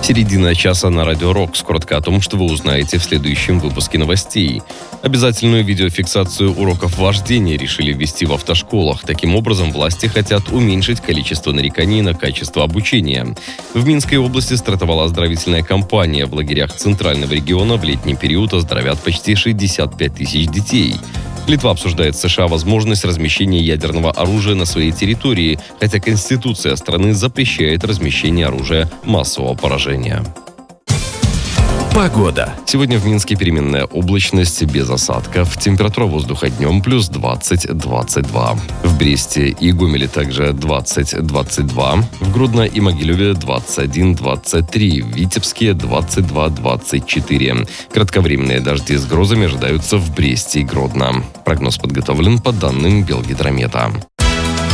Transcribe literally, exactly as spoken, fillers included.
Середина часа на Радио Рокс. Коротко о том, что вы узнаете в следующем выпуске новостей. Обязательную видеофиксацию уроков вождения решили ввести в автошколах. Таким образом, власти хотят уменьшить количество нареканий на качество обучения. В Минской области стартовала оздоровительная кампания. В лагерях Центрального региона в летний период оздоровят почти шестьдесят пять тысяч детей. Литва обсуждает с США возможность размещения ядерного оружия на своей территории, хотя Конституция страны запрещает размещение оружия массового поражения. Погода. Сегодня в Минске переменная облачность без осадков. Температура воздуха днем плюс двадцать - двадцать два. В Бресте и Гомеле также двадцать - двадцать два. В Гродно и Могилеве двадцать один - двадцать три. В Витебске двадцать два - двадцать четыре. Кратковременные дожди с грозами ожидаются в Бресте и Гродно. Прогноз подготовлен по данным Белгидромета.